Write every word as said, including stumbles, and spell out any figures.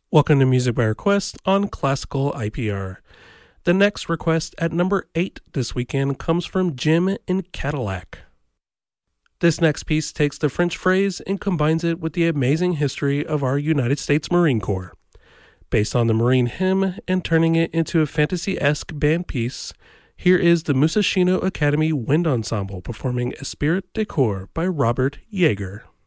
Welcome to Music by Request on Classical I P R. The next request at number eight this weekend comes from Jim in Cadillac. This next piece takes the French phrase and combines it with the amazing history of our United States Marine Corps. Based on the Marine hymn and turning it into a fantasy-esque band piece, here is the Musashino Academy Wind Ensemble performing Esprit de Corps by Robert Yeager.